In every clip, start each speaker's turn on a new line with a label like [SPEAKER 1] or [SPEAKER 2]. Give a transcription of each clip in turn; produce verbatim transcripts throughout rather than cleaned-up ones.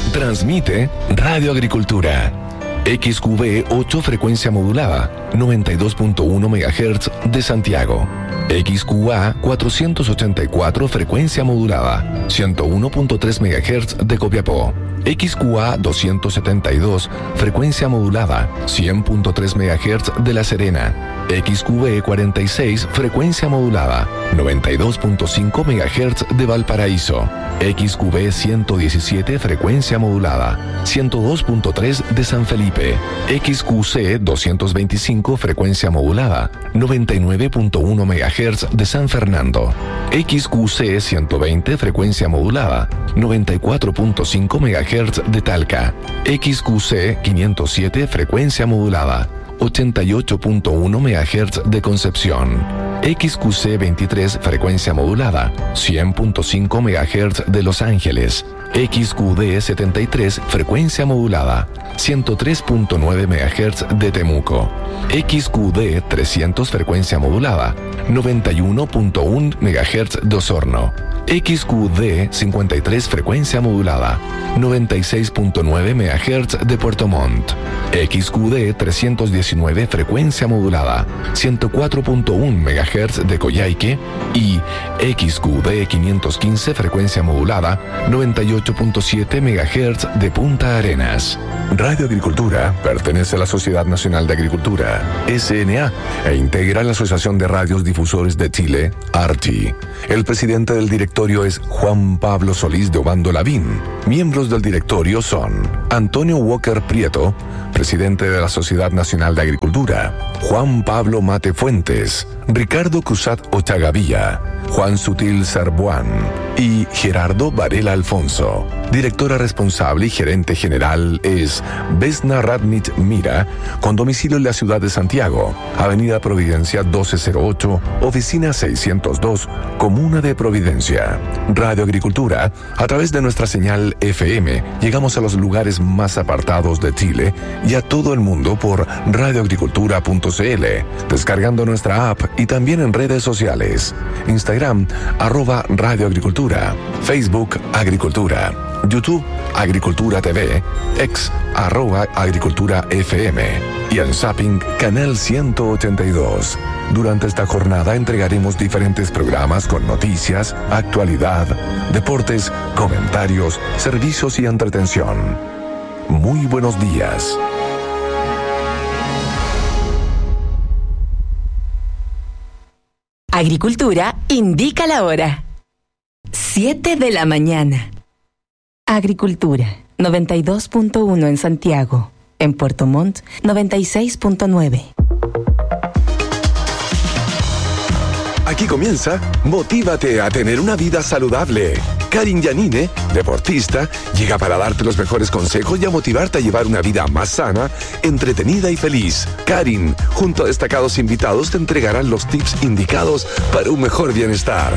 [SPEAKER 1] Transmite Radio Agricultura. X Q V ocho frecuencia modulada, noventa y dos punto uno megahertz de Santiago. X Q A cuatrocientos ochenta y cuatro frecuencia modulada, ciento uno punto tres megahertz de Copiapó. X Q A doscientos setenta y dos frecuencia modulada, cien punto tres megahertz de La Serena. X Q B cuarenta y seis frecuencia modulada, noventa y dos punto cinco megahertz de Valparaíso. X Q B ciento diecisiete frecuencia modulada, ciento dos punto tres de San Felipe. X Q C doscientos veinticinco frecuencia modulada, noventa y nueve punto uno megahertz de San Fernando. X Q C ciento veinte frecuencia modulada, noventa y cuatro punto cinco megahertz de Talca. X Q C quinientos siete frecuencia modulada, ochenta y ocho punto uno megahertz de Concepción. X Q C veintitrés frecuencia modulada, cien punto cinco megahertz de Los Ángeles. X Q D setenta y tres frecuencia modulada, ciento tres punto nueve megahertz de Temuco. X Q D trescientos frecuencia modulada, noventa y uno punto uno megahertz de Osorno. X Q D cincuenta y tres frecuencia modulada, noventa y seis punto nueve megahertz de Puerto Montt. X Q D trescientos diecinueve frecuencia modulada, ciento cuatro punto uno megahertz de Coyhaique. Y X Q D quinientos quince frecuencia modulada, noventa y ocho punto siete megahertz de Punta Arenas. Radio Agricultura pertenece a la Sociedad Nacional de Agricultura, S N A, e integra la Asociación de Radios Difusores de Chile, ARCHI. El presidente del directorio es Juan Pablo Solís de Obando Lavín. Miembros del directorio son Antonio Walker Prieto, presidente de la Sociedad Nacional de Agricultura; Juan Pablo Mate Fuentes; Ricardo Cruzat Ochagavía; Juan Sutil Sarbuán y Gerardo Varela Alfonso. Directora responsable y gerente general es Vesna Radnich Mira, con domicilio en la ciudad de Santiago, Avenida Providencia doce cero ocho, Oficina seiscientos dos, Comuna de Providencia. Radio Agricultura, a través de nuestra señal F M, llegamos a los lugares más apartados de Chile y a todo el mundo por radioagricultura punto c l, descargando nuestra app y también en redes sociales. Instagram, arroba Radio Agricultura; Facebook, Agricultura; YouTube, Agricultura T V; X, arroba Agricultura F M; y en Zapping, Canal ciento ochenta y dos. Durante esta jornada entregaremos diferentes programas con noticias, actualidad, deportes, comentarios, servicios y entretención. Muy buenos días.
[SPEAKER 2] Agricultura indica la hora. siete de la mañana. Agricultura, noventa y dos punto uno en Santiago. En Puerto Montt, noventa y seis punto nueve.
[SPEAKER 1] Aquí comienza Motívate a tener una vida saludable. Karin Yanine, deportista, llega para darte los mejores consejos y a motivarte a llevar una vida más sana, entretenida y feliz. Karin, junto a destacados invitados, te entregarán los tips indicados para un mejor bienestar.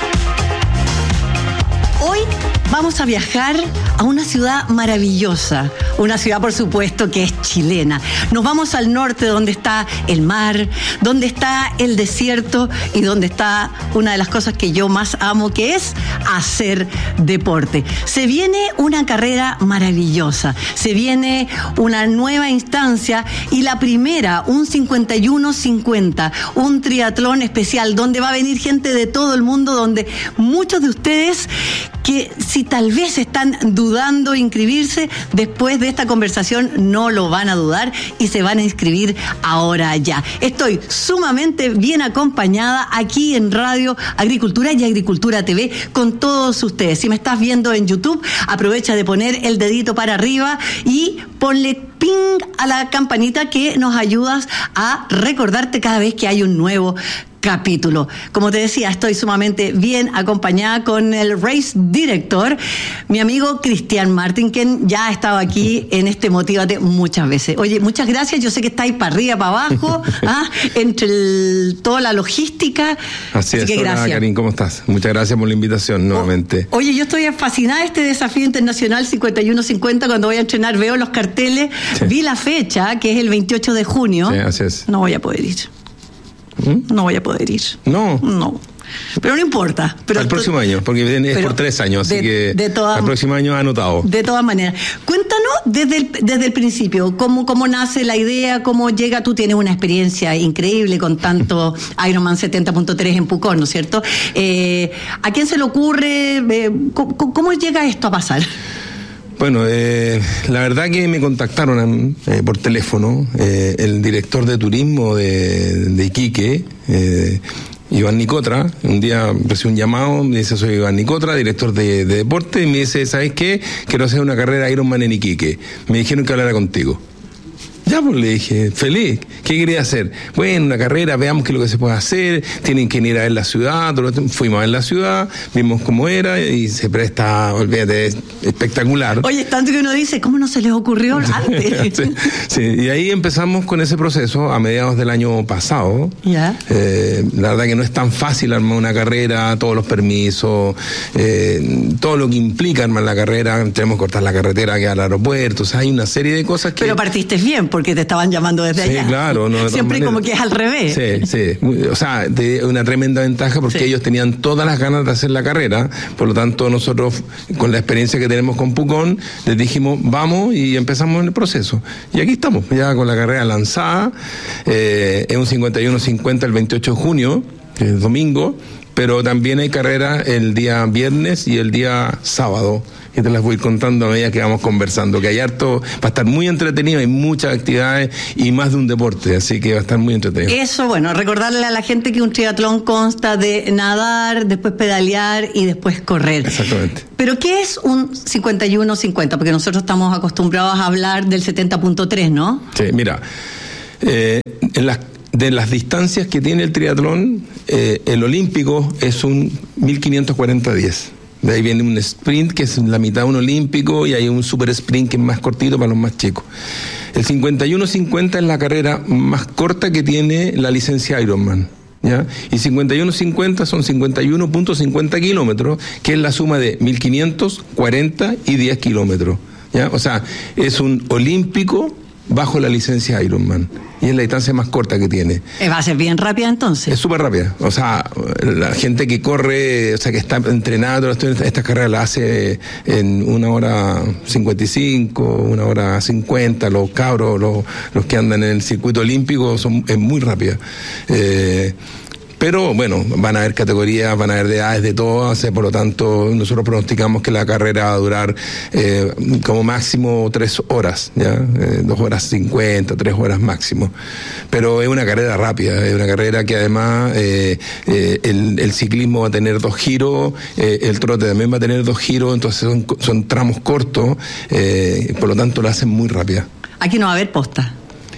[SPEAKER 3] Hoy vamos a viajar a una ciudad maravillosa, una ciudad por supuesto que es chilena. Nos vamos al norte donde está el mar, donde está el desierto y donde está una de las cosas que yo más amo, que es hacer deporte. Se viene una carrera maravillosa, se viene una nueva instancia y la primera, un cincuenta y uno cincuenta, un triatlón especial donde va a venir gente de todo el mundo, donde muchos de ustedes que si tal vez están dudando inscribirse, después de esta conversación no lo van a dudar y se van a inscribir ahora ya. Estoy sumamente bien acompañada aquí en Radio Agricultura y Agricultura T V con todos ustedes. Si me estás viendo en YouTube, aprovecha de poner el dedito para arriba y ponle ping a la campanita que nos ayudas a recordarte cada vez que hay un nuevo capítulo. Como te decía, estoy sumamente bien acompañada con el race director, mi amigo Cristian Martin, quien ya ha estado aquí en este Motívate muchas veces. Oye, muchas gracias. Yo sé que estáis para arriba, para abajo, ¿ah? entre el, toda la logística.
[SPEAKER 4] Así, Así es. Que hola, gracias. Karin, ¿cómo estás? Muchas gracias por la invitación nuevamente.
[SPEAKER 3] O, oye, yo estoy fascinada de este desafío internacional cincuenta y uno cincuenta. Cuando voy a entrenar veo los carteles, sí. Vi la fecha, que es el veintiocho de junio.
[SPEAKER 4] Sí, así es.
[SPEAKER 3] No voy a poder ir.
[SPEAKER 4] ¿Mm?
[SPEAKER 3] No voy a poder ir.
[SPEAKER 4] No.
[SPEAKER 3] No. Pero no importa. Pero
[SPEAKER 4] al próximo año, porque es por tres años, así de, que de toda, al próximo año anotado.
[SPEAKER 3] De todas maneras. Cuéntanos desde el, desde el principio, cómo, cómo nace la idea, cómo llega. Tú tienes una experiencia increíble con tanto Ironman setenta punto tres en Pucón, ¿no es cierto? Eh, ¿A quién se le ocurre? Eh, ¿cómo, ¿Cómo llega esto a pasar?
[SPEAKER 4] Bueno, eh, la verdad que me contactaron eh, por teléfono eh, el director de turismo de, de Iquique, eh, Iván Nicotra. Un día recibí un llamado, me dice: soy Iván Nicotra, director de, de deporte, y me dice: ¿sabes qué? Quiero hacer una carrera Ironman en Iquique. Me dijeron que hablara contigo. Ya, pues le dije, feliz, ¿qué quería hacer? Bueno, una carrera, veamos qué es lo que se puede hacer, tienen que ir a ver la ciudad. Fuimos a ver la ciudad, vimos cómo era y se presta, olvídate, es espectacular.
[SPEAKER 3] Oye, es tanto que uno dice, ¿cómo no se les ocurrió antes?
[SPEAKER 4] sí, sí, y ahí empezamos con ese proceso a mediados del año pasado.
[SPEAKER 3] Ya.
[SPEAKER 4] Eh, la verdad que no es tan fácil armar una carrera, todos los permisos, eh, todo lo que implica armar la carrera, tenemos que cortar la carretera que al aeropuerto, o sea, hay una serie de cosas que...
[SPEAKER 3] Pero partiste bien, porque te estaban llamando desde
[SPEAKER 4] sí,
[SPEAKER 3] allá.
[SPEAKER 4] Sí, claro. No,
[SPEAKER 3] siempre como que es al revés.
[SPEAKER 4] Sí, sí. O sea, de una tremenda ventaja porque sí. Ellos tenían todas las ganas de hacer la carrera, por lo tanto nosotros, con la experiencia que tenemos con Pucón, les dijimos, vamos, y empezamos en el proceso. Y aquí estamos, ya con la carrera lanzada, eh, es un cincuenta y uno cincuenta el veintiocho de junio, que es domingo, pero también hay carrera el día viernes y el día sábado, que te las voy contando a medida que vamos conversando, que hay harto, va a estar muy entretenido, hay muchas actividades y más de un deporte, así que va a estar muy entretenido.
[SPEAKER 3] Eso, bueno, recordarle a la gente que un triatlón consta de nadar, después pedalear y después correr.
[SPEAKER 4] Exactamente.
[SPEAKER 3] Pero ¿qué es un cincuenta y uno cincuenta? Porque nosotros estamos acostumbrados a hablar del setenta punto tres, ¿no?
[SPEAKER 4] Sí, mira, eh, en las de las distancias que tiene el triatlón, eh, el olímpico es un mil quinientos cuarenta diez. De ahí viene un sprint, que es la mitad de un olímpico, y hay un super sprint que es más cortito para los más chicos. El cincuenta y uno cincuenta es la carrera más corta que tiene la licencia Ironman, ¿ya? Y cincuenta y uno cincuenta son cincuenta y uno punto cincuenta kilómetros, que es la suma de mil quinientos, cuarenta y diez kilómetros, ¿ya? O sea, es un olímpico bajo la licencia Ironman, y es la distancia más corta que tiene.
[SPEAKER 3] ¿Va a ser bien rápida entonces?
[SPEAKER 4] Es súper rápida, o sea, la gente que corre, o sea, que está entrenada, estas carreras las hace en una hora cincuenta y cinco, una hora cincuenta, los cabros, los, los que andan en el circuito olímpico, son, es muy rápida. Eh, Pero bueno, van a haber categorías, van a haber de edades de todas, por lo tanto nosotros pronosticamos que la carrera va a durar eh, como máximo tres horas, ¿ya? Eh, dos horas cincuenta, tres horas máximo. Pero es una carrera rápida, es una carrera que además eh, eh, el, el ciclismo va a tener dos giros, eh, el trote también va a tener dos giros, entonces son, son tramos cortos, eh, por lo tanto la hacen muy rápida.
[SPEAKER 3] Aquí no va a haber posta.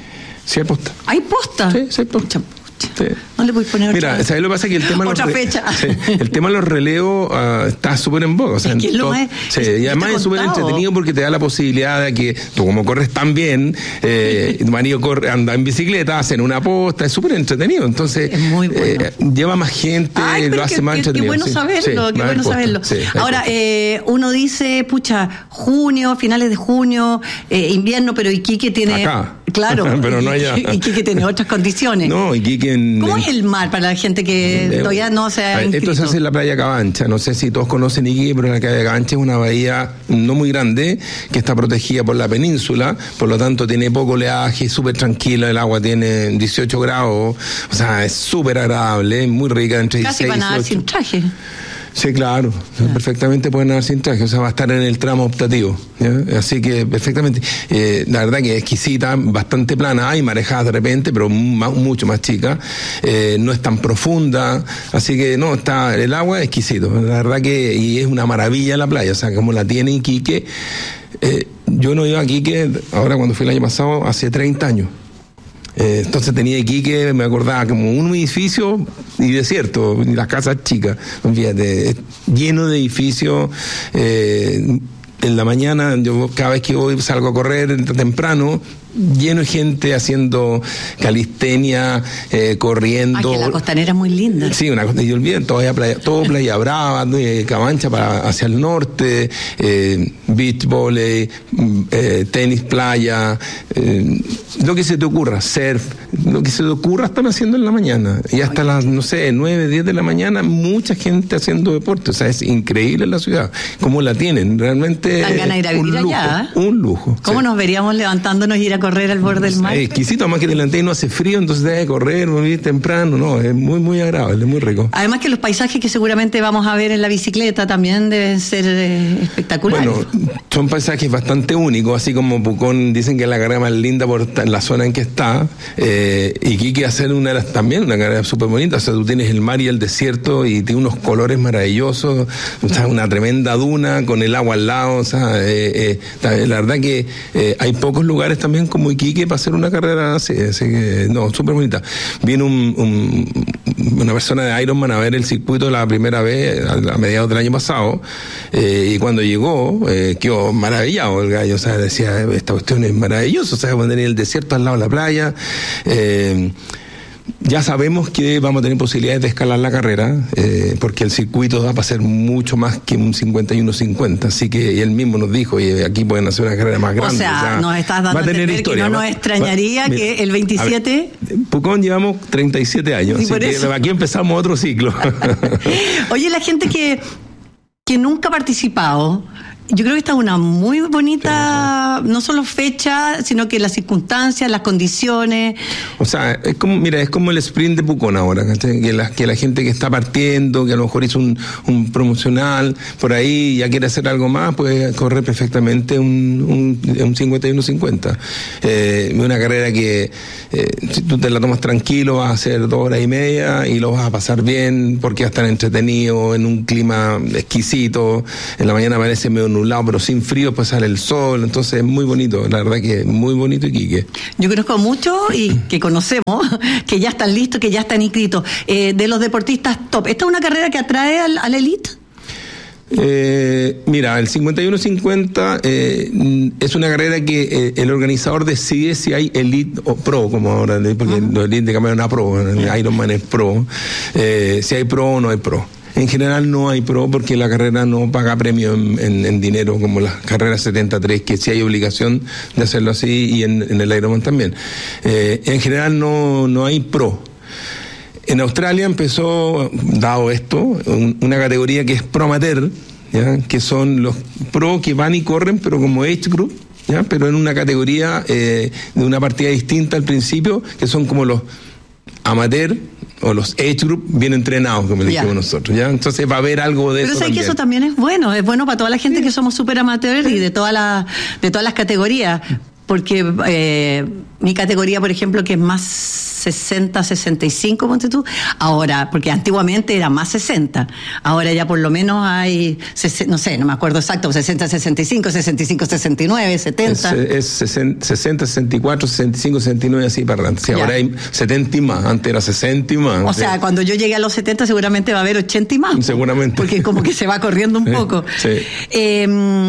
[SPEAKER 4] Sí hay posta.
[SPEAKER 3] ¿Hay posta?
[SPEAKER 4] Sí, sí hay posta. Sí.
[SPEAKER 3] No le voy a poner
[SPEAKER 4] Mira,
[SPEAKER 3] otra
[SPEAKER 4] ¿sabes lo que pasa? Que el tema
[SPEAKER 3] otra
[SPEAKER 4] los re...
[SPEAKER 3] fecha.
[SPEAKER 4] Sí, el tema de los relevos uh, está súper en boga. O sea,
[SPEAKER 3] es que
[SPEAKER 4] en
[SPEAKER 3] lo
[SPEAKER 4] todo...
[SPEAKER 3] es,
[SPEAKER 4] sí,
[SPEAKER 3] es,
[SPEAKER 4] y además es súper entretenido porque te da la posibilidad de que tú, como corres tan bien, eh, tu marido corre, anda en bicicleta, hacen una posta, es súper entretenido. Entonces,
[SPEAKER 3] es muy bueno.
[SPEAKER 4] eh, lleva más gente,
[SPEAKER 3] Ay,
[SPEAKER 4] lo hace
[SPEAKER 3] que,
[SPEAKER 4] más
[SPEAKER 3] que,
[SPEAKER 4] entretenido.
[SPEAKER 3] Qué bueno
[SPEAKER 4] sí,
[SPEAKER 3] saberlo,
[SPEAKER 4] sí,
[SPEAKER 3] qué bueno saberlo.
[SPEAKER 4] Sí,
[SPEAKER 3] ahora, eh, uno dice, pucha, junio, finales de junio, eh, invierno, pero Iquique tiene...
[SPEAKER 4] Acá.
[SPEAKER 3] Claro,
[SPEAKER 4] pero no allá.
[SPEAKER 3] Iquique tiene otras condiciones.
[SPEAKER 4] No, Iquique en...
[SPEAKER 3] ¿Cómo es el mar para la gente que eh, todavía no se ha inscrito?
[SPEAKER 4] Esto se hace en la playa Cabancha. No sé si todos conocen Iquique, pero la playa Cabancha es una bahía no muy grande que está protegida por la península, por lo tanto tiene poco oleaje, súper tranquila, el agua tiene dieciocho grados, o sea, es súper agradable, muy rica, entre
[SPEAKER 3] Casi
[SPEAKER 4] dieciséis
[SPEAKER 3] van a dar
[SPEAKER 4] dieciocho.
[SPEAKER 3] sin traje.
[SPEAKER 4] Sí, claro, claro, perfectamente pueden nadar sin traje, o sea, va a estar en el tramo optativo, ¿ya? Así que perfectamente, eh, la verdad que es exquisita, bastante plana, hay marejadas de repente, pero más, mucho más chica, eh, no es tan profunda, así que no, está el agua es exquisito, la verdad que, y es una maravilla la playa, o sea, como la tiene Iquique, eh, yo no iba a Iquique, ahora cuando fui el año pasado, hace treinta años. Eh, entonces tenía Iquique, me acordaba como un edificio y desierto, y las casas chicas, fíjate, lleno de edificios. Eh, en la mañana, yo cada vez que voy salgo a correr temprano, lleno de gente haciendo calistenia, eh, corriendo.
[SPEAKER 3] Ah, que la costanera es muy linda.
[SPEAKER 4] Sí, una cosa, y olviden, todavía playa, todo Playa Brava, eh, Cabancha para hacia el norte, eh, beach volley, eh, tenis playa, eh, lo que se te ocurra, surf, lo que se te ocurra están haciendo en la mañana. Y hasta Oye. las, no sé, nueve, diez de la mañana, mucha gente haciendo deporte. O sea, es increíble la ciudad, cómo la tienen, realmente.
[SPEAKER 3] Dan ganas de ir a vivir
[SPEAKER 4] un lujo,
[SPEAKER 3] allá.
[SPEAKER 4] Un lujo.
[SPEAKER 3] ¿Cómo
[SPEAKER 4] sí.
[SPEAKER 3] nos veríamos levantándonos y ir a correr al borde del mar?
[SPEAKER 4] Es exquisito, más que delante no hace frío, entonces debe correr, muy temprano, no, es muy, muy agradable, muy rico.
[SPEAKER 3] Además que los paisajes que seguramente vamos a ver en la bicicleta también deben ser eh, espectaculares.
[SPEAKER 4] Bueno, son paisajes bastante únicos, así como Pucón dicen que es la carrera más linda por la zona en que está, eh, Iquique hacer una de las, también una carrera súper bonita, o sea, tú tienes el mar y el desierto y tiene unos colores maravillosos, o sea, una tremenda duna con el agua al lado, o sea, eh, eh, la verdad que eh, hay pocos lugares también como Iquique para hacer una carrera así, así que, no, súper bonita. Viene un, un, una persona de Ironman a ver el circuito la primera vez, a, a mediados del año pasado, eh, y cuando llegó, eh, quedó maravillado el gallo, o sea, decía, esta cuestión es maravillosa, o sea, cuando tenía el desierto al lado de la playa, eh, ya sabemos que vamos a tener posibilidades de escalar la carrera, eh, porque el circuito da para ser mucho más que un cincuenta y uno cincuenta, así que él mismo nos dijo, y aquí pueden hacer una carrera más grande.
[SPEAKER 3] O sea, o sea nos estás dando a entender historia, que no nos extrañaría va, mira, que el veintisiete...
[SPEAKER 4] Ver, Pucón llevamos treinta y siete años, así que eso. Aquí empezamos otro ciclo.
[SPEAKER 3] Oye, la gente que, que nunca ha participado... Yo creo que esta es una muy bonita, no solo fecha, sino que las circunstancias, las condiciones.
[SPEAKER 4] O sea, es como, mira, es como el sprint de Pucón ahora, que la, que la gente que está partiendo, que a lo mejor hizo un, un promocional por ahí y ya quiere hacer algo más, puede correr perfectamente un, un, un cincuenta y uno cincuenta. Eh, una carrera que eh, si tú te la tomas tranquilo, vas a hacer dos horas y media y lo vas a pasar bien porque vas a estar entretenido en un clima exquisito. En la mañana parece medio nublado, pero sin frío, pues sale el sol, entonces es muy bonito, la verdad que es muy bonito Iquique.
[SPEAKER 3] Yo conozco mucho y que conocemos, que ya están listos, que ya están inscritos, eh, de los deportistas top. ¿Esta es una carrera que atrae al, al elite?
[SPEAKER 4] Eh, mira, el cincuenta y uno cincuenta eh, es una carrera que eh, el organizador decide si hay elite o pro, como ahora, porque uh-huh. los elite cambiaron a pro, el Ironman es pro, eh, si hay pro o no hay pro. En general no hay pro porque la carrera no paga premio en, en, en dinero como las carreras setenta y tres, que sí hay obligación de hacerlo así, y en, en el Ironman también. Eh, en general no, no hay pro. En Australia empezó, dado esto, un, una categoría que es pro amateur, ¿ya? Que son los pro que van y corren, pero como age group, ¿ya? Pero en una categoría eh, de una partida distinta al principio, que son como los amateur o los age group bien entrenados, como le dijimos nosotros, ¿ya? Entonces va a haber algo de
[SPEAKER 3] Pero
[SPEAKER 4] eso.
[SPEAKER 3] Pero sé que eso también es bueno, es bueno para toda la gente sí. que somos súper amateurs sí. y de todas las de todas las categorías, porque eh, mi categoría, por ejemplo, que es más sesenta, sesenta y cinco, ponte tú, ahora, porque antiguamente era más sesenta, ahora ya por lo menos hay, no sé, no me acuerdo exacto, sesenta, sesenta y cinco, sesenta y cinco, sesenta y nueve, setenta.
[SPEAKER 4] Es, es sesenta, sesenta y cuatro, sesenta y cinco, sesenta y nueve, así para adelante. Sí, ahora hay setenta y más, antes era sesenta y más.
[SPEAKER 3] O sea, sí. cuando yo llegue a los setenta seguramente va a haber ochenta y más.
[SPEAKER 4] Seguramente.
[SPEAKER 3] Porque como que se va corriendo un poco.
[SPEAKER 4] Sí.
[SPEAKER 3] Eh,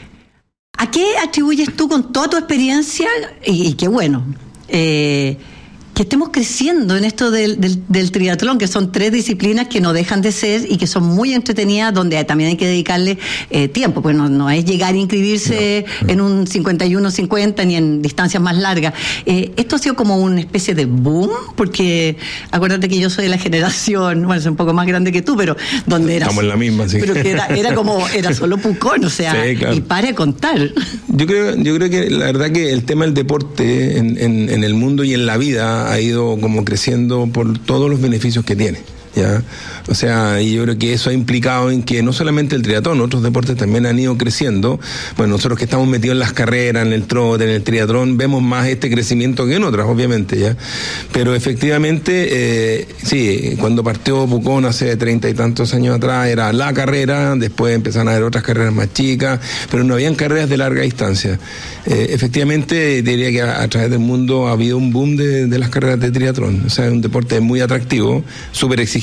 [SPEAKER 3] ¿A qué atribuyes tú con toda tu experiencia, y, y qué bueno, eh, que estemos creciendo en esto del, del, del triatlón, que son tres disciplinas que no dejan de ser y que son muy entretenidas, donde también hay que dedicarle eh, tiempo, pues no, no es llegar a inscribirse no, no. en un cincuenta y uno cincuenta ni en distancias más largas. Eh, esto ha sido como una especie de boom, porque acuérdate que yo soy de la generación, bueno, soy un poco más grande que tú, pero donde era...
[SPEAKER 4] Estamos en la misma, sí.
[SPEAKER 3] Pero que era, era como, era solo Pucón, o sea, sí, claro. y para de contar.
[SPEAKER 4] Yo creo, yo creo que la verdad que el tema del deporte en, en, en el mundo y en la vida ha ido como creciendo por todos los beneficios que tiene, ¿ya? O sea, y yo creo que eso ha implicado en que no solamente el triatlón, otros deportes también han ido creciendo. Bueno, nosotros que estamos metidos en las carreras, en el trote, en el triatlón, vemos más este crecimiento que en otras, obviamente, ¿ya? Pero efectivamente, eh, sí, cuando partió Pucón hace treinta y tantos años atrás, era la carrera, después empezaron a haber otras carreras más chicas, pero no habían carreras de larga distancia. Eh, efectivamente, diría que a, a través del mundo ha habido un boom de, de las carreras de triatlón. O sea, es un deporte muy atractivo, súper exigente,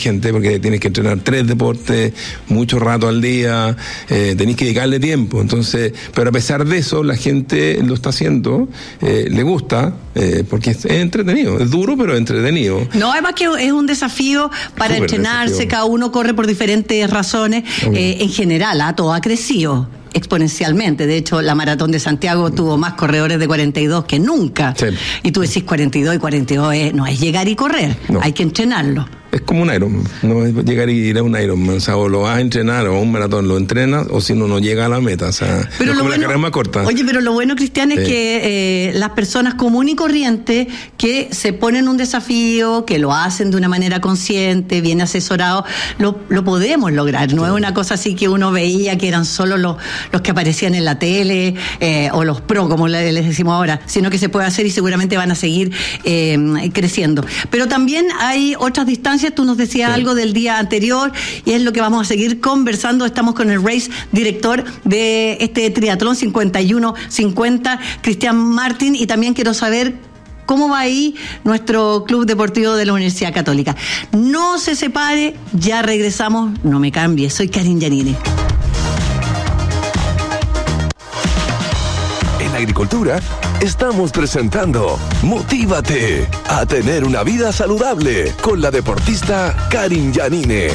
[SPEAKER 4] exigente porque tienes que entrenar tres deportes, mucho rato al día, eh, tenés que dedicarle tiempo. Entonces, pero a pesar de eso, la gente lo está haciendo, eh, le gusta, eh, porque es, es entretenido, es duro, pero es entretenido.
[SPEAKER 3] No, además que es un desafío para
[SPEAKER 4] Súper
[SPEAKER 3] entrenarse,
[SPEAKER 4] desafío.
[SPEAKER 3] Cada uno corre por diferentes razones, eh, en general, ¿ah? Todo ha crecido exponencialmente. De hecho, la Maratón de Santiago tuvo más corredores de cuarenta y dos que nunca.
[SPEAKER 4] Sí.
[SPEAKER 3] Y tú decís cuarenta y dos y cuarenta y dos es, no es llegar y correr,
[SPEAKER 4] No.
[SPEAKER 3] hay que entrenarlo.
[SPEAKER 4] Es como un Ironman, no es llegar y ir a un Ironman, o sea, o lo vas a entrenar o a un maratón lo entrenas, o si no, no llega a la meta, o sea,
[SPEAKER 3] Pero
[SPEAKER 4] es
[SPEAKER 3] lo
[SPEAKER 4] como
[SPEAKER 3] bueno,
[SPEAKER 4] la carrera más corta.
[SPEAKER 3] Oye, pero lo bueno, Cristian, es
[SPEAKER 4] Sí.
[SPEAKER 3] que eh, las personas comunes y corrientes que se ponen un desafío, que lo hacen de una manera consciente, bien asesorado, lo, lo podemos lograr. No sí. es una cosa así que uno veía que eran solo los, los que aparecían en la tele eh, o los pro, como les decimos ahora, sino que se puede hacer y seguramente van a seguir eh, creciendo. Pero también hay otras distancias, tú nos decías sí. algo del día anterior y es lo que vamos a seguir conversando. Estamos con el race director de este triatlón cincuenta y uno cincuenta, Cristian Martín, y también quiero saber cómo va ahí nuestro club deportivo de la Universidad Católica. No se separe, ya regresamos, no me cambie, soy Karin Yanine.
[SPEAKER 1] En Agricultura estamos presentando Motívate a tener una vida saludable con la deportista Karin Yanine.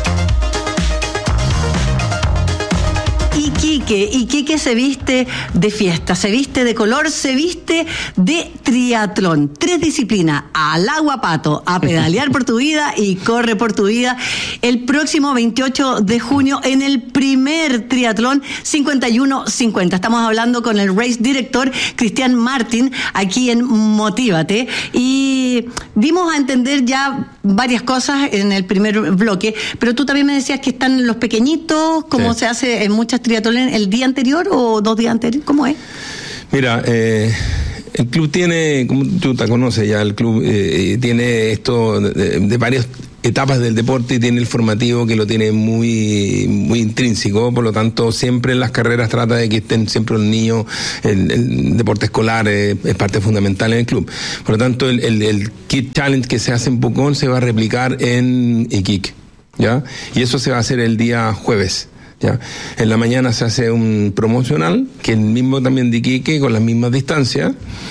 [SPEAKER 3] Iquique, Iquique se viste de fiesta, se viste de color, se viste de triatlón. Tres disciplinas, al agua pato, a pedalear por tu vida y corre por tu vida. El próximo veintiocho de junio en el primer triatlón cincuenta y uno cincuenta. Estamos hablando con el race director Cristian Martín aquí en Motívate y dimos a entender ya varias cosas en el primer bloque, pero tú también me decías que están los pequeñitos, como sí. se hace en muchas triatlones, el día anterior o dos días anteriores, ¿cómo es?
[SPEAKER 4] Mira, eh, el club tiene, como tú te conoces ya, el club eh, tiene esto de, de varias etapas del deporte y tiene el formativo que lo tiene muy muy intrínseco, por lo tanto siempre en las carreras trata de que estén siempre los niños, el, el deporte escolar es, es parte fundamental en el club, por lo tanto el, el, el Kid Challenge que se hace en Pucón se va a replicar en Iquique, ¿ya? Y eso se va a hacer el día jueves. ¿Ya? En la mañana se hace un promocional, que es el mismo también de Iquique, con las mismas distancias,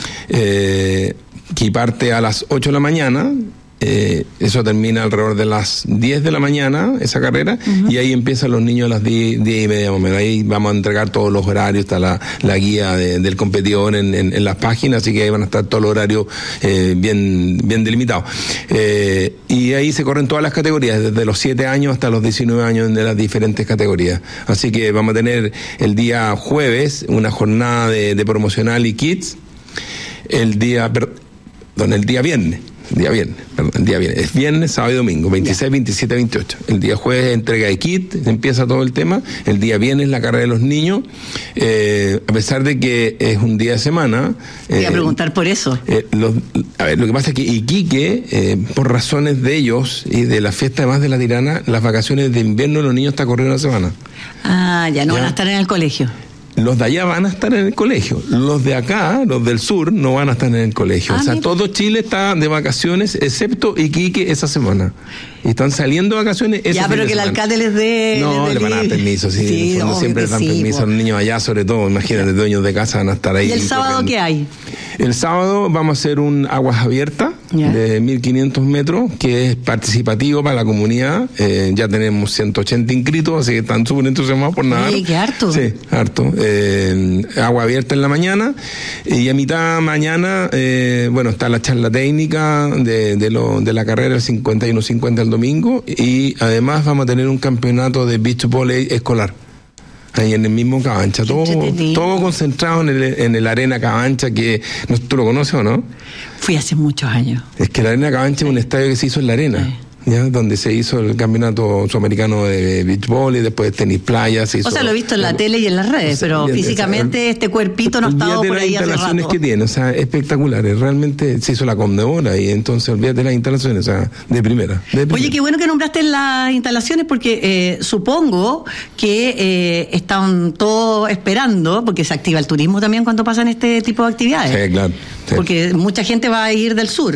[SPEAKER 4] eh, que parte a las ocho de la mañana, eh, eso termina alrededor de las diez de la mañana, esa carrera, uh-huh. y ahí empiezan los niños a las diez, diez y media más o menos. Ahí vamos a entregar todos los horarios, está la, la guía de, del competidor en, en, en las páginas, así que ahí van a estar todos los horarios eh, bien, bien delimitados. Eh, y ahí se corren todas las categorías, desde los siete años hasta los diecinueve años de las diferentes categorías. Así que vamos a tener el día jueves una jornada de, de promocional y kids, el día, perdón, el día viernes. El día viernes, perdón, el día viernes. Es viernes, sábado y domingo, veintiséis, veintisiete, veintiocho. El día jueves entrega de kit, empieza todo el tema. El día viernes la carrera de los niños. Eh, a pesar de que es un día de semana.
[SPEAKER 3] Te iba a
[SPEAKER 4] eh,
[SPEAKER 3] preguntar por eso.
[SPEAKER 4] Eh, los, a ver, lo que pasa es que Iquique, eh, por razones de ellos y de la fiesta además de la Tirana, las vacaciones de invierno de los niños está corriendo una semana.
[SPEAKER 3] Ah, ya no ¿Ya? van a estar en el colegio.
[SPEAKER 4] Los de allá van a estar en el colegio. Los de acá, los del sur, no van a estar en el colegio. Ah, o sea, mira. Todo Chile está de vacaciones, excepto Iquique esa semana. Y están saliendo de vacaciones esa
[SPEAKER 3] Ya, pero que
[SPEAKER 4] semana.
[SPEAKER 3] El alcalde les dé...
[SPEAKER 4] No,
[SPEAKER 3] les
[SPEAKER 4] le van a dar permiso, sí. sí no, siempre les dan sí, permiso po. a los niños allá, sobre todo, imagínate, sí. dueños de casa van a estar ahí.
[SPEAKER 3] ¿Y el sábado corriendo. Qué hay?
[SPEAKER 4] El sábado vamos a hacer un aguas abiertas yeah. de mil quinientos metros, que es participativo para la comunidad. Eh, ya tenemos ciento ochenta inscritos, así que están súper entusiasmados por nadar.
[SPEAKER 3] Sí, qué harto.
[SPEAKER 4] Sí, harto. Eh, agua abierta en la mañana, y a mitad mañana, eh, bueno, está la charla técnica de, de, lo, de la carrera del cincuenta y uno cincuenta el domingo, y además vamos a tener un campeonato de beach volley escolar. Ahí en el mismo Cabancha, todo, todo concentrado en el, en el Arena Cabancha, que no, ¿tú lo conoces o no?
[SPEAKER 3] Fui hace muchos años.
[SPEAKER 4] Es que la Arena Cabancha sí. es un estadio que se hizo en la arena. Sí. ¿Ya? Donde se hizo el campeonato sudamericano de beach volley, después tenis playa, se hizo,
[SPEAKER 3] o sea, lo he visto en la tele y en las redes, o sea, pero físicamente o sea, este cuerpito no ha estado por ahí hace rato. Las instalaciones que tiene, o sea, espectaculares, realmente se hizo la Condebora y entonces olvídate de las instalaciones, o sea, de primera, de primera. Oye, qué bueno que nombraste las instalaciones porque eh, supongo que eh, están todos esperando, porque se activa el turismo también cuando pasan este tipo de actividades.
[SPEAKER 4] Sí, claro. Sí.
[SPEAKER 3] Porque mucha gente va a ir del sur.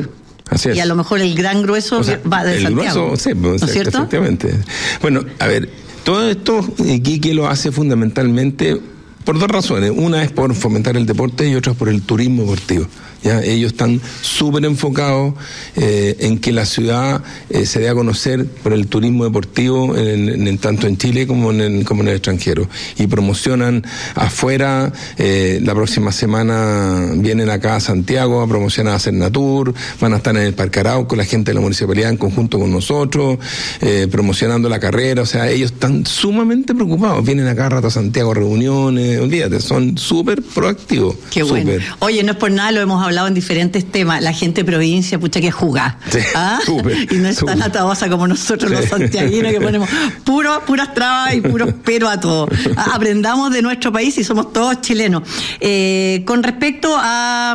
[SPEAKER 4] Así es.
[SPEAKER 3] Y a lo mejor el gran grueso, o sea, va de
[SPEAKER 4] el
[SPEAKER 3] Santiago.
[SPEAKER 4] Grueso, sí, pues,
[SPEAKER 3] ¿no es cierto?
[SPEAKER 4] Efectivamente. Bueno, a ver, todo esto Iquique lo hace fundamentalmente por dos razones. Una es por fomentar el deporte y otra es por el turismo deportivo. ¿Ya? Ellos están súper enfocados eh, en que la ciudad eh, se dé a conocer por el turismo deportivo en, en, en tanto en Chile como en el, como en el extranjero, y promocionan afuera. Eh, la próxima semana vienen acá a Santiago a promocionar a Cernatur, van a estar en el Parque Arauco, la gente de la municipalidad en conjunto con nosotros, eh, promocionando la carrera. O sea, ellos están sumamente preocupados, vienen acá a rato a Santiago a reuniones, olvídate, son súper proactivos.
[SPEAKER 3] Qué
[SPEAKER 4] super.
[SPEAKER 3] bueno. Oye, no es por nada, lo hemos hablado en diferentes temas. La gente de provincia, pucha, que jugá.
[SPEAKER 4] Sí,
[SPEAKER 3] ¿Ah?
[SPEAKER 4] súper,
[SPEAKER 3] y no es tan
[SPEAKER 4] súper.
[SPEAKER 3] atabosa como nosotros, sí, los santiaguinos, que ponemos puro, puras trabas y puros pero a todo. ¿Ah? Aprendamos de nuestro país y somos todos chilenos. Eh, con respecto a...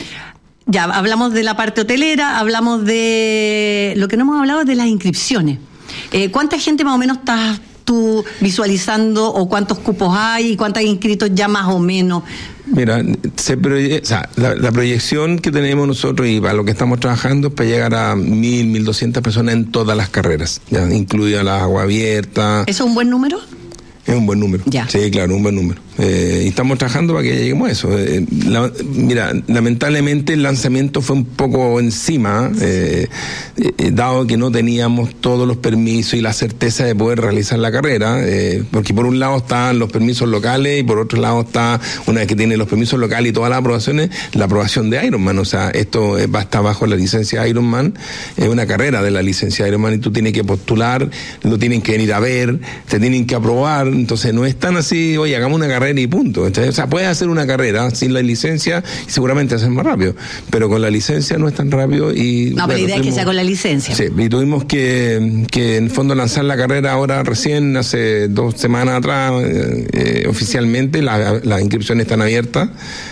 [SPEAKER 3] Ya, hablamos de la parte hotelera, hablamos de... Lo que no hemos hablado es de las inscripciones. Eh, ¿Cuánta gente más o menos está tú visualizando, o cuántos cupos hay y cuántos inscritos ya más o menos?
[SPEAKER 4] Mira, se proye- o sea, la, la proyección que tenemos nosotros y para lo que estamos trabajando es para llegar a mil, mil doscientas personas en todas las carreras, ya, incluida la agua abierta.
[SPEAKER 3] ¿Eso es un buen número?
[SPEAKER 4] Es un buen número.
[SPEAKER 3] Ya.
[SPEAKER 4] Sí, claro, un buen número. Eh, y estamos trabajando para que lleguemos a eso. Eh, la, mira, lamentablemente el lanzamiento fue un poco encima, eh, eh, dado que no teníamos todos los permisos y la certeza de poder realizar la carrera, eh, porque por un lado están los permisos locales y por otro lado está, una vez que tiene los permisos locales y todas las aprobaciones, la aprobación de Ironman. O sea, esto va a estar bajo la licencia Ironman, es una carrera de la licencia Ironman y tú tienes que postular, lo tienen que venir a ver, te tienen que aprobar. Entonces no es tan así, oye, hagamos una carrera y punto. O sea, puedes hacer una carrera sin la licencia y seguramente hacer más rápido, pero con la licencia no es tan rápido. Y
[SPEAKER 3] no, pero
[SPEAKER 4] bueno,
[SPEAKER 3] la idea
[SPEAKER 4] tuvimos,
[SPEAKER 3] es que sea con la licencia.
[SPEAKER 4] Sí, y tuvimos que, que en el fondo lanzar la carrera ahora recién, hace dos semanas atrás, eh, eh, oficialmente. La, las inscripciones están abiertas.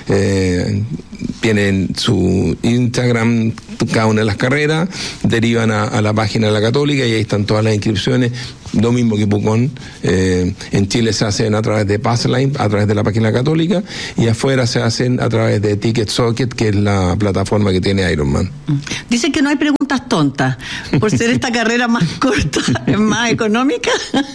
[SPEAKER 4] Eh, tienen su Instagram cada una de las carreras, derivan a, a la página de la Católica y ahí están todas las inscripciones. Lo mismo que Pucón. Eh, en Chile se hacen a través de Passline, a través de la página católica, y afuera se hacen a través de Ticket Socket, que es la plataforma que tiene Ironman.
[SPEAKER 3] Dicen que no hay preguntas tontas, por ser esta carrera más corta, es más económica.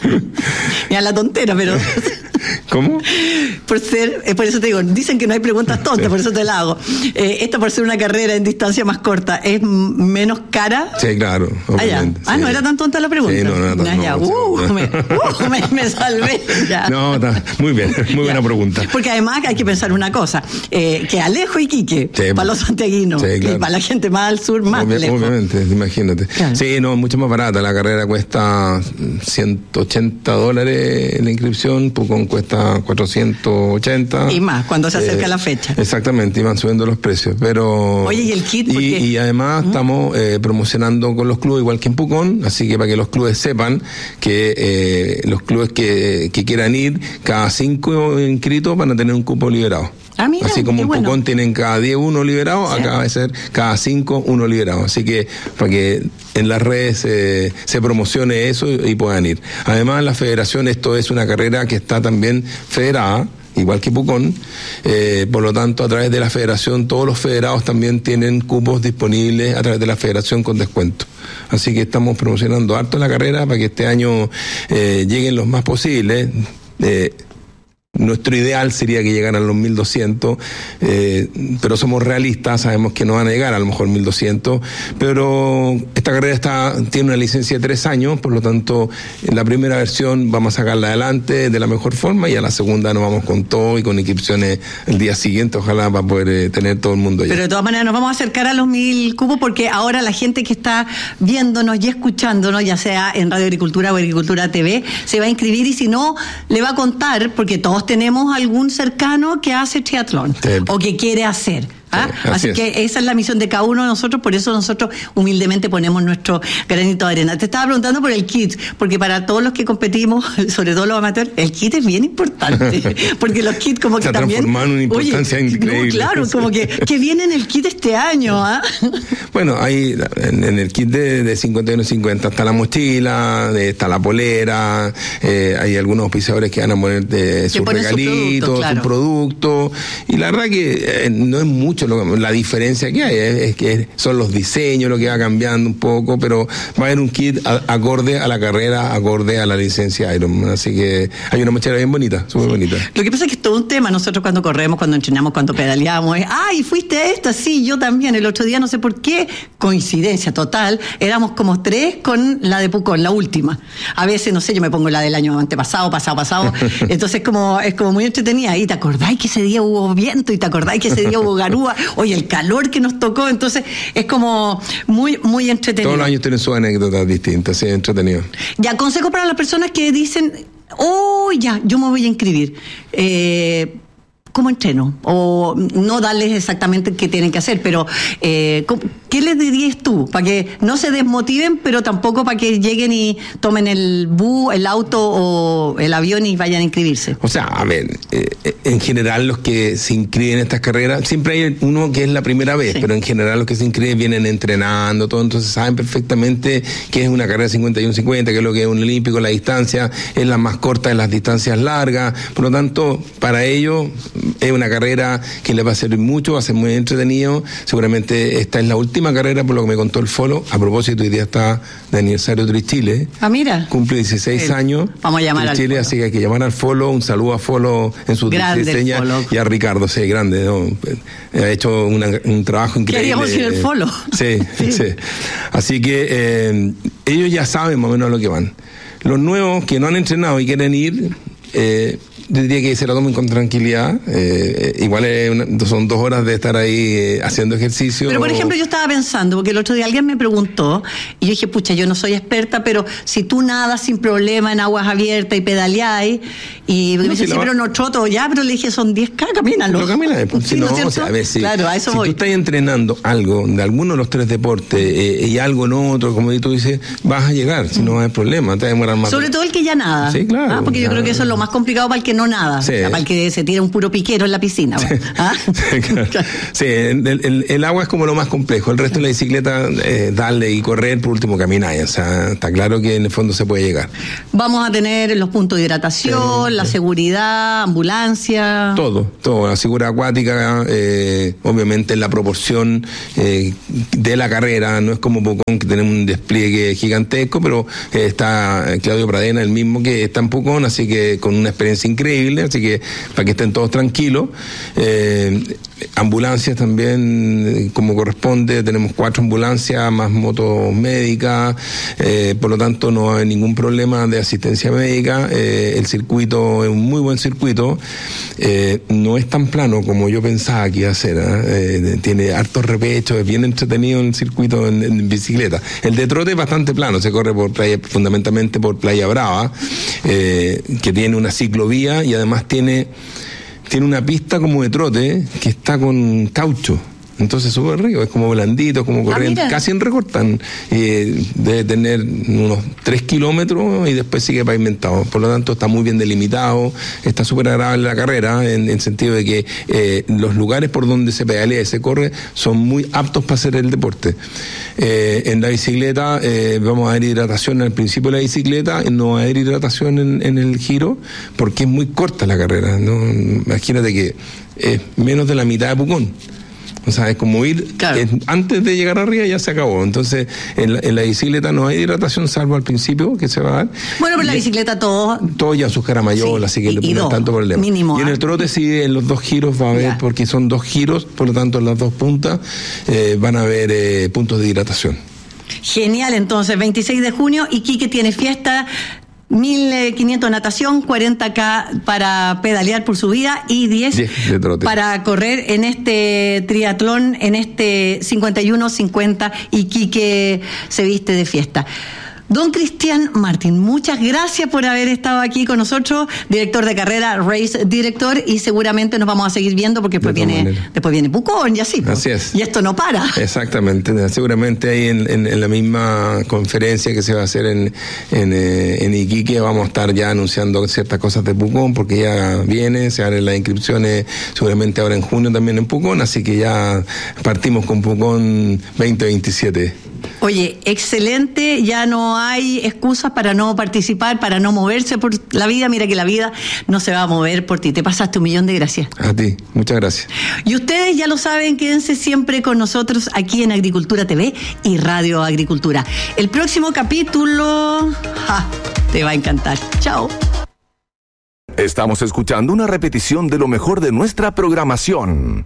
[SPEAKER 3] Mira la tontera, pero...
[SPEAKER 4] ¿Cómo?
[SPEAKER 3] Por ser, eh, por eso te digo, dicen que no hay preguntas tontas, sí, por eso te la hago. Eh, esta por ser una carrera en distancia más corta, ¿es m- menos cara?
[SPEAKER 4] Sí, claro.
[SPEAKER 3] Ah, ya. Ah,
[SPEAKER 4] sí.
[SPEAKER 3] no era tan tonta la pregunta.
[SPEAKER 4] Sí, no, no era tan
[SPEAKER 3] ah, ya.
[SPEAKER 4] no,
[SPEAKER 3] uh,
[SPEAKER 4] no.
[SPEAKER 3] Me, uh, me, me salvé. Ya.
[SPEAKER 4] No, está muy bien, muy buena
[SPEAKER 3] Ya.
[SPEAKER 4] pregunta.
[SPEAKER 3] Porque además hay que pensar una cosa, eh, que Alejo y Quique,
[SPEAKER 4] Sí,
[SPEAKER 3] para los santiaguinos,
[SPEAKER 4] sí, claro.
[SPEAKER 3] y para la gente más al sur, más
[SPEAKER 4] Obvi-
[SPEAKER 3] lejos.
[SPEAKER 4] Obviamente, imagínate.
[SPEAKER 3] Claro.
[SPEAKER 4] Sí, no, mucho más barata. La carrera cuesta ciento ochenta dólares la inscripción, Pucón cuesta cuatrocientos ochenta.
[SPEAKER 3] Y más, cuando se acerca
[SPEAKER 4] Eh,
[SPEAKER 3] la fecha.
[SPEAKER 4] Exactamente, y van subiendo los precios. Pero
[SPEAKER 3] Oye, ¿y el kit? ¿Por
[SPEAKER 4] Y,
[SPEAKER 3] qué?
[SPEAKER 4] y además ¿Mm? estamos eh, promocionando con los clubes igual que en Pucón, así que para que los clubes sepan que eh, los clubes que, que quieran ir, cada cinco inscritos van a tener un cupo liberado.
[SPEAKER 3] Ah, mira,
[SPEAKER 4] así como
[SPEAKER 3] qué
[SPEAKER 4] en
[SPEAKER 3] bueno.
[SPEAKER 4] Pucón tienen cada diez uno liberado,
[SPEAKER 3] Sí.
[SPEAKER 4] acá va a ser cada cinco uno liberado. Así que para que en las redes eh, se promocione eso y, y puedan ir. Además, la federación, esto es una carrera que está también federada, igual que Pucón, eh, por lo tanto a través de la federación todos los federados también tienen cupos disponibles a través de la federación con descuento. Así que estamos promocionando harto la carrera para que este año eh, lleguen los más posibles. Eh, Nuestro ideal sería que llegaran los mil doscientos, eh, pero somos realistas, sabemos que no van a llegar a lo mejor mil doscientos, pero esta carrera está tiene una licencia de tres años, por lo tanto, en la primera versión vamos a sacarla adelante de la mejor forma y a la segunda nos vamos con todo y con inscripciones el día siguiente, ojalá para poder eh, tener todo el mundo allá.
[SPEAKER 3] Pero de todas maneras nos vamos a acercar a los mil cupos porque ahora la gente que está viéndonos y escuchándonos, ya sea en Radio Agricultura o Agricultura T V, se va a inscribir y si no, le va a contar, porque todos tenemos algún cercano que hace triatlón
[SPEAKER 4] Sí.
[SPEAKER 3] o que quiere hacer. ¿Ah?
[SPEAKER 4] Sí, así
[SPEAKER 3] así
[SPEAKER 4] es.
[SPEAKER 3] que esa es la misión de cada uno de nosotros, por eso nosotros humildemente ponemos nuestro granito de arena. Te estaba preguntando por el kit, porque para todos los que competimos, sobre todo los amateurs, el kit es bien importante, porque los kits como que
[SPEAKER 4] Se ha
[SPEAKER 3] también...
[SPEAKER 4] transformado en una importancia
[SPEAKER 3] Oye,
[SPEAKER 4] increíble.
[SPEAKER 3] no, claro, como que, que viene en el kit este año, ¿ah?
[SPEAKER 4] Bueno, hay en, en el kit de, de cincuenta y uno cincuenta está la mochila, de- está la polera, eh, hay algunos auspiciadores que van a poner de sus
[SPEAKER 3] ponen su
[SPEAKER 4] regalitos,
[SPEAKER 3] producto, claro.
[SPEAKER 4] su producto, y la verdad que eh, no es mucho mucho. Lo, la diferencia que hay es, es que son los diseños lo que va cambiando un poco, pero va a haber un kit a, acorde a la carrera, acorde a la licencia Ironman. Así que hay una mochila bien bonita, súper
[SPEAKER 3] sí.
[SPEAKER 4] bonita.
[SPEAKER 3] Lo que pasa es que es todo un tema. Nosotros cuando corremos, cuando entrenamos, cuando pedaleamos, es, ay, fuiste a esta, sí, yo también. El otro día, no sé por qué, coincidencia total, éramos como tres con la de Pucón, la última. A veces, no sé, yo me pongo la del año antepasado, pasado, pasado. Entonces como es como muy entretenida. Y te acordáis que ese día hubo viento, y te acordáis que ese día hubo garúa. Oye, el calor que nos tocó. Entonces es como muy, muy entretenido.
[SPEAKER 4] Todos los años tienen sus anécdotas distintas, sí, entretenido.
[SPEAKER 3] Ya, consejo para las personas que dicen, oh, ya, yo me voy a inscribir. Eh... ¿Cómo entreno? O no darles exactamente qué tienen que hacer, pero eh, ¿qué les dirías tú? Para que no se desmotiven, pero tampoco para que lleguen y tomen el bus, el auto o el avión y vayan a inscribirse.
[SPEAKER 4] O sea, a ver, eh, en general los que se inscriben en estas carreras, siempre hay uno que es la primera vez, sí. pero en general los que se inscriben vienen entrenando, todo, entonces saben perfectamente que es una carrera cincuenta y uno cincuenta, que es lo que es un olímpico, la distancia es la más corta de las distancias largas, por lo tanto, para ellos es una carrera que les va a servir mucho, va a ser muy entretenido. Seguramente esta es la última carrera, por lo que me contó el Folo. A propósito, hoy día está de aniversario Tri Chile.
[SPEAKER 3] Ah, mira.
[SPEAKER 4] Cumple dieciséis el, años.
[SPEAKER 3] Vamos a llamar
[SPEAKER 4] Tri
[SPEAKER 3] al
[SPEAKER 4] Chile,
[SPEAKER 3] Folo.
[SPEAKER 4] Así que hay que llamar al Folo. Un saludo a Folo en sus dieciséis años. Y a Ricardo, sí, grande, ¿no? Ha hecho una, un trabajo increíble.
[SPEAKER 3] Queríamos ir el Folo.
[SPEAKER 4] Sí, sí, sí. Así que eh, ellos ya saben más o menos a lo que van. Los nuevos que no han entrenado y quieren ir, eh, yo diría que se lo tomen con tranquilidad. Eh, igual es una, son dos horas de estar ahí eh, haciendo ejercicio.
[SPEAKER 3] Pero, por ejemplo, yo estaba pensando, porque el otro día alguien me preguntó, y yo dije, pucha, yo no soy experta, pero si tú nadas sin problema en aguas abiertas y pedaleáis, y no, me dice, si sí, pero no troto ya, pero le dije, son diez K, camínalo.
[SPEAKER 4] Pero camina después.
[SPEAKER 3] Sí,
[SPEAKER 4] si no,
[SPEAKER 3] ¿no es
[SPEAKER 4] o sea, a ver, si,
[SPEAKER 3] claro, a eso
[SPEAKER 4] si
[SPEAKER 3] voy.
[SPEAKER 4] tú estás entrenando algo de alguno de los tres deportes eh, y algo en otro, como tú dices, vas a llegar, si no hay problema, te va a demorar más.
[SPEAKER 3] Sobre todo el que ya nada.
[SPEAKER 4] Sí, claro.
[SPEAKER 3] ¿Ah? Porque
[SPEAKER 4] claro.
[SPEAKER 3] yo creo que eso es lo más complicado para el que no nada. Sí. O sea, para el que se tira un puro piquero en la piscina.
[SPEAKER 4] Sí,
[SPEAKER 3] ¿Ah?
[SPEAKER 4] sí, claro. Sí, el, el, el agua es como lo más complejo. El resto de la bicicleta, eh, darle y correr, por último caminar. O sea, está claro que en el fondo se puede llegar.
[SPEAKER 3] Vamos a tener los puntos de hidratación, sí, la sí. seguridad, ambulancia.
[SPEAKER 4] Todo, todo. La seguridad acuática, eh, obviamente en la proporción eh, de la carrera. No es como Pucón, que tenemos un despliegue gigantesco, pero eh, está Claudio Pradena, el mismo que está en Pucón, así que con una experiencia increíble, así que para que estén todos tranquilos. Eh, ambulancias también, como corresponde, tenemos cuatro ambulancias más motos médicas, eh, por lo tanto no hay ningún problema de asistencia médica. Eh, el circuito es un muy buen circuito, eh, no es tan plano como yo pensaba que iba a ser, ¿eh? Eh, tiene hartos repechos, es bien entretenido el circuito en, en bicicleta. El de trote es bastante plano, se corre por playa, fundamentalmente por Playa Brava, eh, que tiene una ciclovía y además tiene tiene una pista como de trote que está con caucho. Entonces súper rico, es como blandito, como corriente, ah, casi en recortan, eh, debe tener unos tres kilómetros y después sigue pavimentado, por lo tanto está muy bien delimitado, está súper agradable la carrera, en el sentido de que eh, los lugares por donde se pedalea y se corre son muy aptos para hacer el deporte. Eh, en la bicicleta eh, vamos a dar hidratación al principio de la bicicleta, no va a haber hidratación en, en el giro, porque es muy corta la carrera, ¿no? Imagínate que es menos de la mitad de Pucón. O sea, es como ir,
[SPEAKER 3] claro.
[SPEAKER 4] es, antes de llegar arriba ya se acabó. Entonces, en la, en la bicicleta no hay hidratación, salvo al principio, que se va a dar.
[SPEAKER 3] Bueno, pero en la bicicleta todo...
[SPEAKER 4] Todo ya azúcar mayor, sí, así que y, y no hay tanto problema.
[SPEAKER 3] Mínimo,
[SPEAKER 4] y en el trote sí, en los dos giros va a haber, ya. porque son dos giros, por lo tanto en las dos puntas eh, van a haber eh, puntos de hidratación.
[SPEAKER 3] Genial, entonces, veintiséis de junio, Iquique tiene fiesta... mil quinientos natación, cuarenta K para pedalear por subida y diez para correr en este triatlón, en este cincuenta y uno cincuenta Iquique se viste de fiesta. Don Cristian Martín, muchas gracias por haber estado aquí con nosotros, director de carrera, race director, y seguramente nos vamos a seguir viendo porque después de viene después viene Pucón y así. Pues.
[SPEAKER 4] Así es.
[SPEAKER 3] Y esto no para.
[SPEAKER 4] Exactamente, seguramente ahí en, en, en la misma conferencia que se va a hacer en, en, en Iquique vamos a estar ya anunciando ciertas cosas de Pucón, porque ya viene, se abren las inscripciones seguramente ahora en junio también en Pucón, así que ya partimos con Pucón veinte veintisiete.
[SPEAKER 3] Oye, excelente, ya no hay excusas para no participar, para no moverse por la vida. Mira que la vida no se va a mover por ti. Te pasaste un millón de gracias.
[SPEAKER 4] A ti, muchas gracias.
[SPEAKER 3] Y ustedes ya lo saben, quédense siempre con nosotros aquí en Agricultura T V y Radio Agricultura. El próximo capítulo ¡ja! Te va a encantar. Chao.
[SPEAKER 1] Estamos escuchando una repetición de lo mejor de nuestra programación.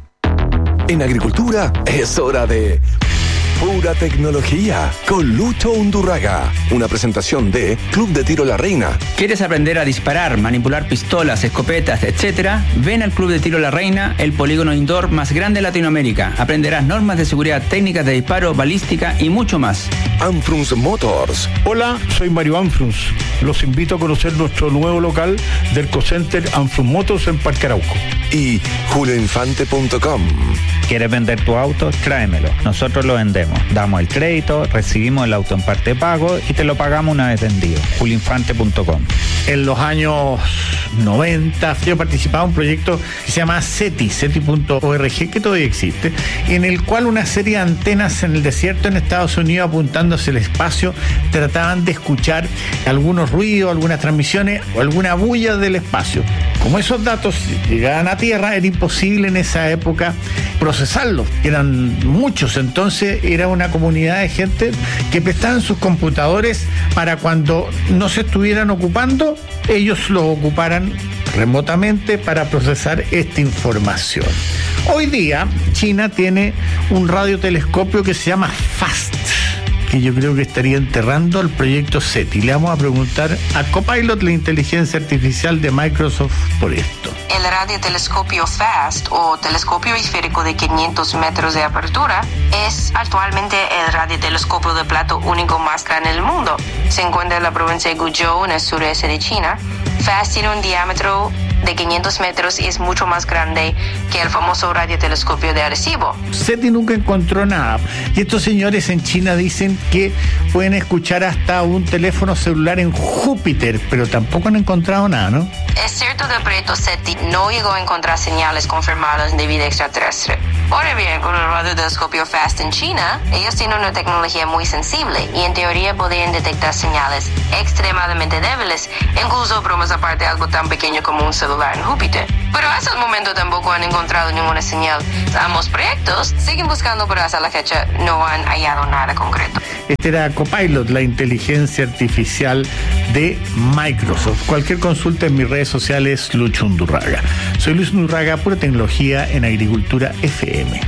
[SPEAKER 1] En Agricultura es hora de Pura Tecnología con Lucho Undurraga. Una presentación de Club de Tiro La Reina.
[SPEAKER 5] ¿Quieres aprender a disparar, manipular pistolas, escopetas, etcétera? Ven al Club de Tiro La Reina, el polígono indoor más grande de Latinoamérica. Aprenderás normas de seguridad, técnicas de disparo, balística y mucho más.
[SPEAKER 1] Anfrunz Motors.
[SPEAKER 6] Hola, soy Mario Anfrunz. Los invito a conocer nuestro nuevo local del Cocenter Anfrunz Motors en Parque Arauco.
[SPEAKER 1] Y julio infante punto com.
[SPEAKER 7] ¿Quieres vender tu auto? Tráemelo. Nosotros lo vendemos. Damos el crédito, recibimos el auto en parte de pago y te lo pagamos una vez vendido. julio infante punto com.
[SPEAKER 6] En los años noventa yo participaba en un proyecto que se llama SETI, SETI punto org, que todavía existe, en el cual una serie de antenas en el desierto en Estados Unidos apuntando hacia el espacio trataban de escuchar algunos ruidos, algunas transmisiones o alguna bulla del espacio. Como esos datos llegaban a tierra, era imposible en esa época procesarlos, eran muchos, entonces era una comunidad de gente que prestaban sus computadores para cuando no se estuvieran ocupando, ellos los ocuparan remotamente para procesar esta información. Hoy día China tiene un radiotelescopio que se llama FAST, que yo creo que estaría enterrando el proyecto SETI. Le vamos a preguntar a Copilot, la inteligencia artificial de Microsoft, por esto.
[SPEAKER 8] El radiotelescopio FAST, o telescopio esférico de quinientos metros de apertura, es actualmente el radiotelescopio de plato único más grande del mundo. Se encuentra en la provincia de Guizhou, en el sureste de China. FAST tiene un diámetro de quinientos metros y es mucho más grande que el famoso radiotelescopio de Arecibo.
[SPEAKER 6] SETI nunca encontró nada. Y estos señores en China dicen que pueden escuchar hasta un teléfono celular en Júpiter, pero tampoco han encontrado nada, ¿no?
[SPEAKER 8] Es cierto que el proyecto SETI no llegó a encontrar señales confirmadas de vida extraterrestre. Ahora bien, con el radiotelescopio FAST en China, ellos tienen una tecnología muy sensible y en teoría podrían detectar señales extremadamente débiles, incluso bromas aparte de algo tan pequeño como un celular en Júpiter. Pero hasta el momento tampoco han encontrado ninguna señal. Ambos proyectos siguen buscando, pero hasta la fecha no han hallado nada concreto.
[SPEAKER 6] Este era Copilot, la inteligencia artificial de Microsoft. Cualquier consulta en mis redes sociales, Lucho Undurraga. Soy Luis Undurraga, Pura Tecnología en Agricultura F M.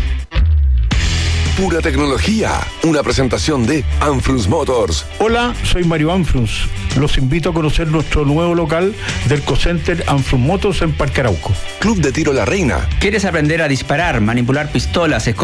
[SPEAKER 1] Pura Tecnología, una presentación de Anfrunz Motors.
[SPEAKER 6] Hola, soy Mario Anfrunz. Los invito a conocer nuestro nuevo local del Cocenter Anfrunz Motors en Parque Arauco.
[SPEAKER 1] Club de Tiro La Reina.
[SPEAKER 5] ¿Quieres aprender a disparar, manipular pistolas,